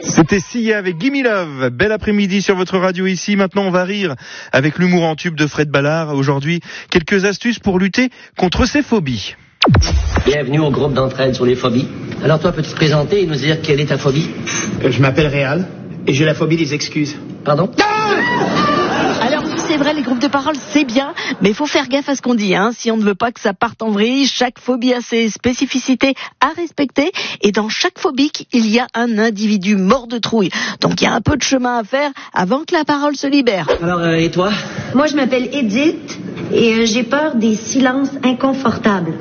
C'était Sia avec Gimme Love. Bel après-midi sur votre radio ici. Maintenant, on va rire avec l'humour en tube de Fred Ballard. Aujourd'hui, quelques astuces pour lutter contre ces phobies. Bienvenue au groupe d'entraide sur les phobies. Alors toi, peux-tu te présenter et nous dire quelle est ta phobie? Je m'appelle Réal et j'ai la phobie des excuses. Pardon? Alors oui, c'est vrai, les groupes de parole, c'est bien, mais il faut faire gaffe à ce qu'on dit, hein. Si on ne veut pas que ça parte en vrille, chaque phobie a ses spécificités à respecter, et dans chaque phobique, il y a un individu mort de trouille. Donc il y a un peu de chemin à faire avant que la parole se libère. Alors, et toi? Moi, je m'appelle Edith et j'ai peur des silences inconfortables.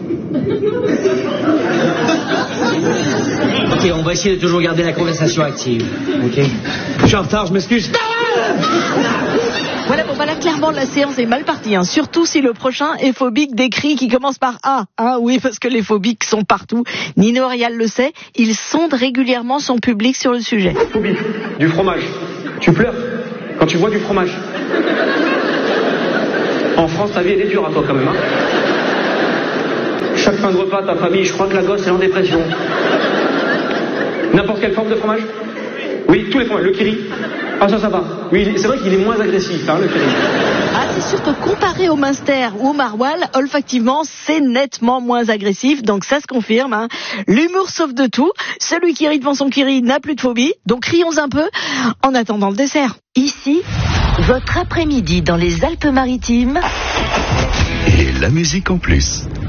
Ok, on va essayer de toujours garder la conversation active. Ok? Je suis en retard, je m'excuse. Voilà, bon, là, clairement, la séance est mal partie, hein. Surtout si le prochain est phobique des cris qui commencent par A. Hein, oui, parce que les phobiques sont partout. Nino Rial le sait, il sonde régulièrement son public sur le sujet. Phobie du fromage. Tu pleures quand tu vois du fromage. En France, ta vie, elle est dure à toi quand même, hein. Chaque fin de repas, ta famille, je crois que la gosse est en dépression. N'importe quelle forme de fromage? Oui, tous les fromages. Le kiri. Ah, ça va. Oui, c'est vrai qu'il est moins agressif, hein, le kiri. Ah, c'est sûr que comparé au Munster ou au Maroilles, olfactivement, c'est nettement moins agressif, donc ça se confirme, hein. L'humour sauve de tout. Celui qui rit devant son kiri n'a plus de phobie, donc rions un peu en attendant le dessert. Ici, votre après-midi dans les Alpes-Maritimes. Et la musique en plus.